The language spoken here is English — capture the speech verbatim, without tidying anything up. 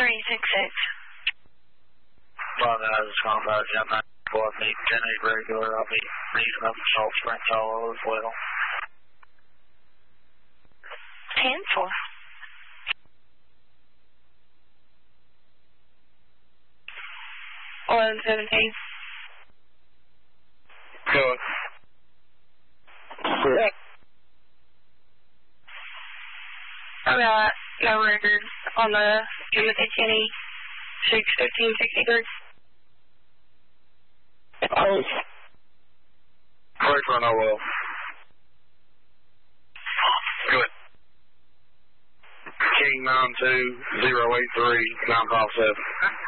three six six. Well, then I was just calling about Jump nine four. I'll be ten eight regular. I'll be reading up Salt Springs Hollow as well. ten four. eleven seventeen. Go. Correct. I got no record on the Timothy Kenny six fifteen sixty-three. Oh, Wait for an O L. Good. King nine two zero eight three nine five seven.